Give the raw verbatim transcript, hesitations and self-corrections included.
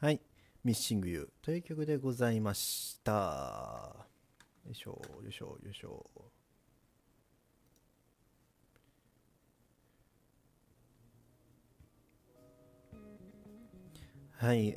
はい、ミッシングユーという曲でございました。よいしょよいしょよいしょ。はい、